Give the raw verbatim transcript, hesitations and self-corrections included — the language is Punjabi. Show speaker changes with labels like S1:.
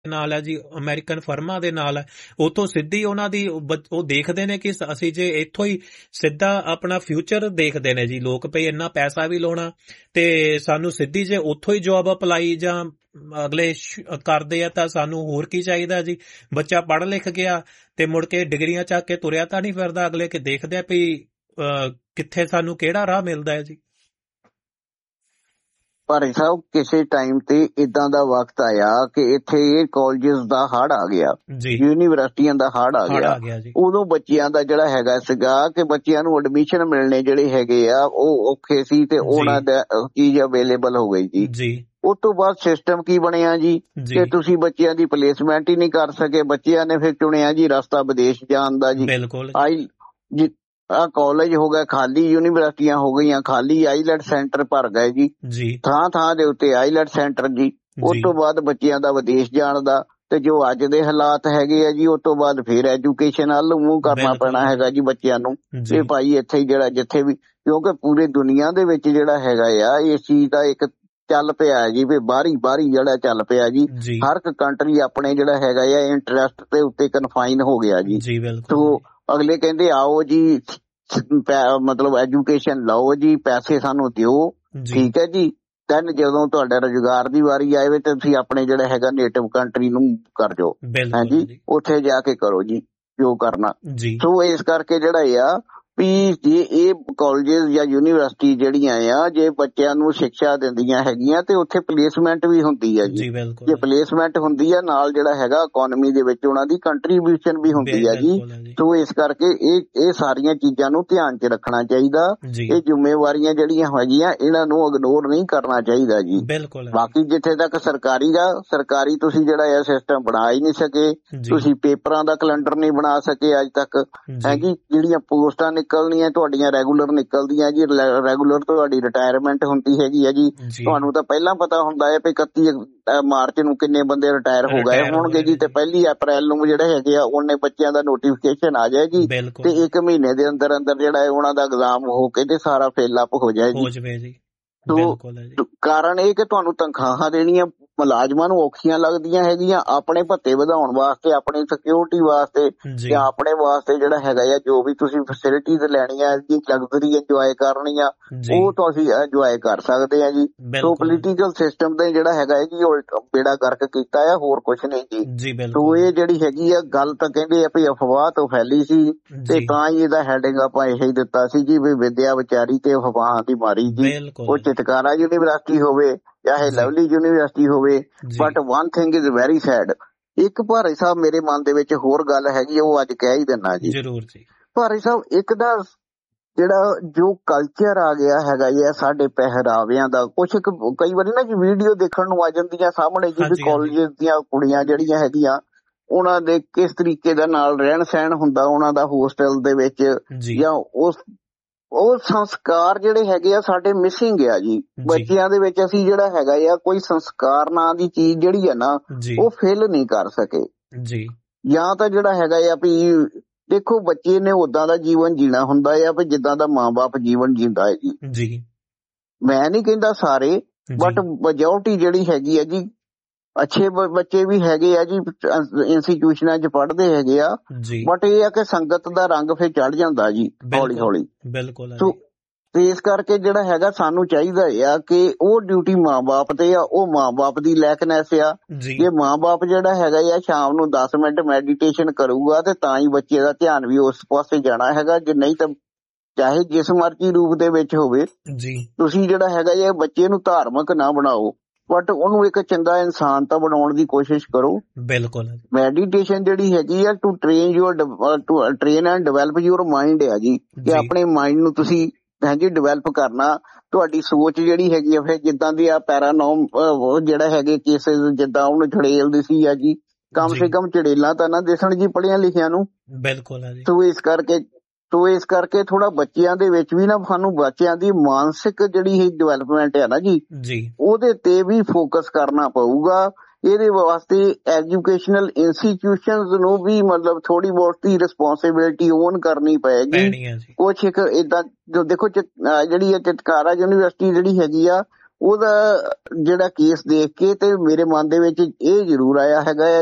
S1: ਨਾਲ ਹੈ ਜੀ, ਅਮਰੀਕਨ ਫਰਮਾਂ ਦੇ ਨਾਲ ਹੈ, ਉੱਥੋਂ ਸਿੱਧੀ ਉਹਨਾਂ ਦੀ ਉਹ ਦੇਖਦੇ ਨੇ ਕਿ ਅਸੀਂ ਜੇ ਇੱਥੋਂ ਹੀ ਸਿੱਧਾ ਆਪਣਾ ਫਿਊਚਰ ਦੇਖਦੇ ਨੇ ਜੀ ਲੋਕ, ਪਈ ਇੰਨਾ ਪੈਸਾ ਵੀ ਲਾਉਣਾ ਤੇ ਸਾਨੂੰ ਸਿੱਧੀ ਜੇ ਉੱਥੋਂ ਹੀ ਜੋਬ ਅਪਲਾਈ ਜਾਂ ਅਗਲੇ ਕਰਦੇ ਆ ਤਾਂ ਸਾਨੂੰ ਹੋਰ ਕੀ ਚਾਹੀਦਾ ਜੀ। ਬੱਚਾ ਪੜ੍ਹ ਲਿਖ ਗਿਆ ਤੇ ਮੁੜ ਕੇ ਡਿਗਰੀਆਂ ਚੱਕ ਕੇ ਤੁਰਿਆ ਤਾਂ ਨਹੀਂ ਫਿਰਦਾ, ਅਗਲੇ ਕਿ ਦੇਖਦੇ ਆ ਵੀ ਕਿੱਥੇ ਸਾਨੂੰ ਕਿਹੜਾ ਰਾਹ ਮਿਲਦਾ ਹੈ ਜੀ।
S2: ਭਾਈ ਸਾਹਿਬ ਕਿਸੇ ਟਾਈਮ ਤੇ ਇਦਾਂ ਦਾ ਵਕਤ ਆਇਆ ਕਿ ਇੱਥੇ ਇਹ ਕਾਲਜਸ ਦਾ ਹੜ ਆ ਗਿਆ, ਯੂਨੀਵਰਸਿਟੀਆਂ ਦਾ ਹੜ ਆ ਗਿਆ। ਉਦੋਂ ਬੱਚਿਆਂ ਦਾ ਜਿਹੜਾ ਹੈਗਾ ਸੀਗਾ ਕਿ ਬੱਚਿਆਂ ਨੂੰ ਐਡਮਿਸ਼ਨ ਮਿਲਣੇ ਜਿਹੜੇ ਹੈਗੇ ਆ ਉਹ ਔਖੇ ਸੀ ਤੇ ਉਹਨਾਂ ਦਾ ਚੀਜ਼ ਅਵੇਲੇਬਲ ਹੋ ਗਈ ਜੀ। ਉਸ ਤੋਂ ਬਾਅਦ ਸਿਸਟਮ ਕੀ ਬਣਿਆ ਜੀ ਕਿ ਤੁਸੀਂ ਬੱਚਿਆਂ ਦੀ ਪਲੇਸਮੈਂਟ ਹੀ ਨਹੀਂ ਕਰ ਸਕੇ। ਬੱਚਿਆਂ ਨੇ ਫਿਰ ਚੁਣਿਆ ਜੀ ਰਸਤਾ ਵਿਦੇਸ਼ ਜਾਣ ਦਾ ਜੀ। ਆਈ ਆ ਕਾਲਜ ਹੋ ਗਿਆ ਖਾਲੀ, ਯੂਨੀਵਰਸਿਟੀਆਂ ਹੋ ਗਈਆਂ ਖਾਲੀ, ਆਈਲੈਟ ਸੈਂਟਰ ਭਰ ਗਏ ਜੀ ਥਾਂ ਥਾਂ ਦੇ ਉੱਤੇ ਆਈਲੈਟ ਸੈਂਟਰ ਜੀ। ਉਸ ਤੋਂ ਬਾਅਦ ਬੱਚਿਆਂ ਦਾ ਵਿਦੇਸ਼ ਜਾਣ ਦਾ ਤੇ ਜੋ ਅੱਜ ਦੇ ਹਾਲਾਤ ਹੈਗੇ ਆ ਜੀ, ਉਸ ਤੋਂ ਬਾਅਦ ਫਿਰ ਐਜੂਕੇਸ਼ਨ ਵੱਲ ਮੂੰਹ ਕਰਨਾ ਪੈਣਾ ਹੈਗਾ ਜੀ ਬੱਚਿਆਂ ਨੂੰ। ਇਹ ਭਾਈ ਇੱਥੇ ਹੀ ਜਿਹੜਾ ਜਿੱਥੇ ਵੀ, ਕਿਉਂਕਿ ਪੂਰੀ ਦੁਨੀਆ ਦੇ ਵਿੱਚ ਜਿਹੜਾ ਹੈਗਾ ਆ ਇਸ ਚੀਜ਼ ਦਾ ਇੱਕ ਚੱਲ ਪਿਆ ਜੀ ਵੀ ਬਾਹਰੀ ਬਾਹਰੀ ਜਿਹੜਾ ਚੱਲ ਪਿਆ ਜੀ। ਹਰ ਇੱਕ ਕੰਟਰੀ ਆਪਣੇ ਜਿਹੜਾ ਹੈਗਾ ਆ ਇੰਟਰਸਟ ਦੇ ਉੱਤੇ ਕਨਫਾਈਨ ਹੋ ਗਿਆ ਜੀ। ਸੋ ਅਗਲੇ ਕਹਿੰਦੇ ਆਓ ਜੀ ਮਤਲਬ ਐਜੂਕੇਸ਼ਨ ਲਓ ਜੀ, ਪੈਸੇ ਸਾਨੂੰ ਦਿਓ, ਠੀਕ ਹੈ ਜੀ। ਦੈਨ ਜਦੋਂ ਤੁਹਾਡਾ ਰੁਜ਼ਗਾਰ ਦੀ ਵਾਰੀ ਆਏ ਤੇ ਤੁਸੀਂ ਆਪਣੇ ਜਿਹੜਾ ਹੈਗਾ ਨੇਟਿਵ ਕੰਟਰੀ ਨੂੰ ਕਰ ਜਾਓ, ਹਾਂਜੀ ਉੱਥੇ ਜਾ ਕੇ ਕਰੋ ਜੀ ਜੋ ਕਰਨਾ। ਸੋ ਇਸ ਕਰਕੇ ਜਿਹੜਾ ਆ ਵੀ ਜੇ ਇਹ ਕਾਲਜਸ ਜਾਂ ਯੂਨੀਵਰਸਿਟੀ ਜਿਹੜੀਆਂ ਆ ਜੇ ਬੱਚਿਆਂ ਨੂੰ ਸਿੱਖਿਆ ਦਿੰਦੀਆਂ ਹੈਗੀਆਂ ਤੇ ਉੱਥੇ ਪਲੇਸਮੈਂਟ ਵੀ ਹੁੰਦੀ ਹੈ ਜੀ। ਜੇ ਪਲੇਸਮੈਂਟ ਹੁੰਦੀ ਆ ਨਾਲ ਜਿਹੜਾ ਹੈਗਾ ਇਕੋਨਮੀ ਦੇ ਵਿੱਚ ਉਹਨਾਂ ਦੀ ਕੰਟਰੀਬਿਊਸ਼ਨ ਵੀ ਹੁੰਦੀ ਹੈ ਜੀ। ਸੋ ਇਸ ਕਰਕੇ ਇਹ ਇਹ ਸਾਰੀਆਂ ਚੀਜ਼ਾਂ ਨੂੰ ਧਿਆਨ 'ਚ ਰੱਖਣਾ ਚਾਹੀਦਾ। ਇਹ ਜ਼ਿੰਮੇਵਾਰੀਆਂ ਜਿਹੜੀਆਂ ਹੈਗੀਆਂ ਇਹਨਾਂ ਨੂੰ ਇਗਨੋਰ ਨਹੀਂ ਕਰਨਾ ਚਾਹੀਦਾ ਜੀ। ਬਾਕੀ ਜਿੱਥੇ ਤੱਕ ਸਰਕਾਰੀ ਦਾ ਸਰਕਾਰੀ ਤੁਸੀਂ ਜਿਹੜਾ ਆ ਸਿਸਟਮ ਬਣਾ ਹੀ ਨਹੀਂ ਸਕੇ, ਤੁਸੀਂ ਪੇਪਰਾਂ ਦਾ ਕੈਲੰਡਰ ਨਹੀਂ ਬਣਾ ਸਕੇ ਅੱਜ ਤੱਕ, ਹੈ ਜੀ। ਜਿਹੜੀਆਂ ਪੋਸਟਾਂ ਨਿਕਲਣੀਆਂ ਤੁਹਾਡੀਆਂ ਰੈਗੂਲਰ ਨਿਕਲਦੀਆਂ ਜੀ, ਰੈਗੂਲਰ ਤੁਹਾਡੀ ਰਿਟਾਇਰਮੈਂਟ ਹੁੰਦੀ ਹੈਗੀ ਹੈ ਜੀ। ਤੁਹਾਨੂੰ ਤਾਂ ਪਹਿਲਾਂ ਪਤਾ ਹੁੰਦਾ ਹੈ ਵੀ ਇਕੱਤੀ ਮਾਰਚ ਨੂੰ ਕਿੰਨੇ ਬੰਦੇ ਰਿਟਾਇਰ ਹੋ ਗਏ ਹੋਣਗੇ ਜੀ, ਤੇ ਪਹਿਲੀ ਅਪ੍ਰੈਲ ਨੂੰ ਜਿਹੜੇ ਹੈਗੇ ਆ ਉਹਨੇ ਬੱਚਿਆਂ ਦਾ ਨੋਟੀਫਿਕੇਸ਼ਨ ਆ ਜਾਏਗੀ ਤੇ ਇੱਕ ਮਹੀਨੇ ਦੇ ਅੰਦਰ ਅੰਦਰ ਜਿਹੜਾ ਹੈ ਉਹਨਾਂ ਦਾ ਐਗਜ਼ਾਮ ਹੋ ਕੇ ਤੇ ਸਾਰਾ ਫਿਲ ਅਪ ਹੋ ਜਾਏਗੀ। ਕਾਰਨ ਇਹ ਕਿ ਤੁਹਾਨੂੰ ਤਨਖਾਹਾਂ ਦੇਣੀਆਂ ਮੁਲਾਜ਼ਮਾਂ ਨੂੰ ਔਖੀਆਂ ਲੱਗਦੀਆਂ ਹੈਗੀਆਂ, ਆਪਣੇ ਭੱਤੇ ਵਧਾਉਣ ਵਾਸਤੇ, ਆਪਣੀ ਸਿਕਿਉਰਿਟੀ ਵਾਸਤੇ ਜਾਂ ਆਪਣੇ ਵਾਸਤੇ ਜਿਹੜਾ ਹੈਗਾ ਆ ਜੋ ਵੀ ਤੁਸੀਂ ਫੈਸਿਲਿਟੀਜ਼ ਲੈਣੀਆਂ ਜੀ, ਲਗਜ਼ਰੀ ਇੰਜੋਏ ਕਰਨੀ ਆ ਉਹ ਤੁਸੀਂ ਇੰਜੋਏ ਕਰ ਸਕਦੇ ਆ ਜੀ। ਸੋ ਪੋਲੀਟੀਕਲ ਸਿਸਟਮ ਦਾ ਜਿਹੜਾ ਹੈਗਾ ਹੈ ਜੀ ਉਹ ਬੇੜਾ ਗਰਕ ਕੀਤਾ ਆ, ਹੋਰ ਕੁਛ ਨਹੀਂ ਜੀ। ਸੋ ਇਹ ਜਿਹੜੀ ਹੈਗੀ ਆ ਗੱਲ ਤਾਂ ਕਹਿੰਦੇ ਆ ਵੀ ਅਫਵਾਹ ਤੋਂ ਫੈਲੀ ਸੀ ਤੇ ਤਾਂ ਹੀ ਇਹਦਾ ਹੈਡਿੰਗ ਆਪਾਂ ਇਹੀ ਦਿੱਤਾ ਸੀ ਜੀ ਵੀ ਵਿਦਿਆ ਵਿਚਾਰੀ ਤੇ ਅਫਵਾਹਾਂ ਦੀ ਮਾਰੀ ਜੀ। ਉਹ ਚਿਤਕਾਰਾ ਯੂਨੀਵਰਸਿਟੀ ਹੋਵੇ ਚਾਹੇ ਲਵਲੀ ਯੂਨੀਵਰਸਿਟੀ ਹੋਵੇ, but one thing is very sad. ਇੱਕ ਭਾਰੀ ਸਾਹਿਬ ਮੇਰੇ ਮਨ ਦੇ ਵਿੱਚ ਹੋਰ ਗੱਲ ਹੈਗੀ ਉਹ ਅੱਜ ਕਹਿ ਹੀ ਦਿੰਦਾ ਜੀ। ਭਾਰੀ ਸਾਹਿਬ ਇੱਕ ਦਾ ਜਿਹੜਾ ਜੋ ਕਲਚਰ ਆ ਗਿਆ ਹੈਗਾ ਜੀ ਸਾਡੇ ਪਹਿਰਾਵਿਆਂ ਦਾ, ਕੁਛ ਕਈ ਵਾਰੀ ਨਾ ਜੀ ਵੀਡੀਓ ਦੇਖਣ ਨੂੰ ਆ ਜਾਂਦੀਆਂ ਸਾਹਮਣੇ ਜੀ ਵੀ ਕਾਲਜ ਦੀਆਂ ਕੁੜੀਆਂ ਜਿਹੜੀਆਂ ਹੈਗੀਆਂ ਉਹਨਾਂ ਦੇ ਕਿਸ ਤਰੀਕੇ ਦਾ ਨਾਲ ਰਹਿਣ ਸਹਿਣ ਹੁੰਦਾ ਉਹਨਾਂ ਦਾ ਹੋਸਟਲ ਦੇ ਵਿੱਚ, ਜਾਂ ਉਸ ਉਹ ਸੰਸਕਾਰ ਜਿਹੜੇ ਹੈਗੇ ਆ ਸਾਡੇ ਮਿਸਿੰਗ ਆ ਜੀ। ਬੱਚਿਆਂ ਦੇ ਵਿੱਚ ਅਸੀਂ ਜਿਹੜਾ ਹੈਗਾ ਆ ਕੋਈ ਸੰਸਕਾਰ ਨਾਂ ਦੀ ਚੀਜ਼ ਜਿਹੜੀ ਆ ਨਾ ਉਹ ਫਿਲ ਨਹੀਂ ਕਰ ਸਕੇ। ਜਾਂ ਤਾਂ ਜਿਹੜਾ ਹੈਗਾ ਆ ਵੀ ਦੇਖੋ ਬੱਚੇ ਨੇ ਓਦਾਂ ਦਾ ਜੀਵਨ ਜੀਣਾ ਹੁੰਦਾ ਆ ਵੀ ਜਿੱਦਾਂ ਦਾ ਮਾਂ ਬਾਪ ਜੀਵਨ ਜੀਂਦਾ ਹੈ ਜੀ। ਮੈਂ ਨਹੀਂ ਕਹਿੰਦਾ ਸਾਰੇ, ਬਟ ਮੈਜੋਰਟੀ ਜਿਹੜੀ ਹੈਗੀ ਆ ਜੀ ਅੱਛੇ ਬੱਚੇ ਵੀ ਹੈਗੇ ਆ ਜੀ, ਇੰਸਟੀਟਿਊਸ਼ਨਾਂ 'ਚ ਪੜ੍ਹਦੇ ਹੈਗੇ ਆ, ਬਟ ਇਹ ਆ ਕਿ ਸੰਗਤ ਦਾ ਰੰਗ ਫਿਰ ਚੜ ਜਾਂਦਾ ਜੀ ਹੌਲੀ ਹੌਲੀ। ਸੋ ਇਸ ਕਰਕੇ ਜਿਹੜਾ ਹੈਗਾ ਸਾਨੂੰ ਚਾਹੀਦਾ ਆ ਕਿ ਉਹ ਡਿਊਟੀ ਮਾਂ ਬਾਪ ਤੇ ਆ, ਉਹ ਮਾਂ ਬਾਪ ਦੀ ਲੈਕਨੈਸ ਆ। ਜੇ ਮਾਂ ਬਾਪ ਜਿਹੜਾ ਹੈਗਾ ਆ ਸ਼ਾਮ ਨੂੰ ਦਸ ਮਿੰਟ ਮੈਡੀਟੇਸ਼ਨ ਕਰੂਗਾ ਤੇ ਤਾਂ ਹੀ ਬੱਚੇ ਦਾ ਧਿਆਨ ਵੀ ਉਸ ਪਾਸੇ ਜਾਣਾ ਹੈਗਾ, ਜੇ ਨਹੀਂ ਤਾਂ ਚਾਹੇ ਜਿਸ ਮਰਜ਼ੀ ਰੂਪ ਦੇ ਵਿੱਚ ਹੋਵੇ। ਤੁਸੀਂ ਜਿਹੜਾ ਹੈਗਾ ਆ ਬੱਚੇ ਨੂੰ ਧਾਰਮਿਕ ਨਾ ਬਣਾਓ, ਬਟ ਉਹਨੂੰ ਇੱਕ ਚੰਗਾ ਇਨਸਾਨ ਤਾਂ ਬਣਾਉਣ ਦੀ ਕੋਸ਼ਿਸ਼ ਕਰੋ। ਬਿਲਕੁਲ ਮੈਡੀਟੇਸ਼ਨ ਜਿਹੜੀ ਹੈਗੀ ਆ to train your to train and develop your mind ਆ ਜੀ, ਕਿ ਆਪਣੇ ਮਾਈਂਡ ਨੂੰ ਤੁਸੀਂ ਹਾਂਜੀ ਡਿਵੈਲਪ ਕਰਨਾ। ਤੁਹਾਡੀ ਸੋਚ ਜਿਹੜੀ ਹੈਗੀ ਆ ਫਿਰ ਜਿੱਦਾਂ ਦੀ ਆ ਪੈਰਾਨੋਮ ਜਿਹੜਾ ਹੈਗੇ ਕੇਸਿਸ ਜਿੱਦਾਂ ਉਹਨੂੰ ਚੜੇਲ ਦਿਸੀ ਆ ਜੀ, ਕਮ ਸੇ ਕਮ ਚੜੇਲਾਂ ਤਾਂ ਨਾ ਦਿਸਣ ਜੀ ਪੜ੍ਹਿਆਂ ਲਿਖਿਆਂ ਨੂੰ। ਬਿਲਕੁਲ ਸੋ ਇਸ ਕਰਕੇ ਸੋ ਇਸ ਕਰਕੇ ਥੋੜਾ ਬੱਚਿਆਂ ਦੇ ਵਿੱਚ ਵੀ ਨਾ ਸਾਨੂੰ ਬੱਚਿਆਂ ਦੀ ਮਾਨਸਿਕ ਜਿਹੜੀ ਡਿਵੈਲਪਮੈਂਟ ਹੈ ਨਾ ਜੀ ਉਹਦੇ ਤੇ ਵੀ ਫੋਕਸ ਕਰਨਾ ਪਊਗਾ। ਇਹਦੇ ਵਾਸਤੇ ਐਜੂਕੇਸ਼ਨਲ ਇੰਸਟੀਟਿਊਸ਼ਨਸ ਨੂੰ ਵੀ ਮਤਲਬ ਥੋੜੀ ਬਹੁਤੀ ਰਿਸਪੋਂਸਿਬਿਲਿਟੀ ਓਨ ਕਰਨੀ ਪਏਗੀ। ਕੁਛ ਇੱਕ ਏਦਾਂ ਜੋ ਦੇਖੋ ਜਿਹੜੀ ਚਿਤਕਾਰਾ ਯੂਨੀਵਰਸਿਟੀ ਜਿਹੜੀ ਹੈਗੀ ਆ ਉਹਦਾ ਜਿਹੜਾ ਕੇਸ ਦੇਖ ਕੇ ਤੇ ਮੇਰੇ ਮਨ ਦੇ ਵਿੱਚ ਇਹ ਜ਼ਰੂਰ ਆਇਆ ਹੈਗਾ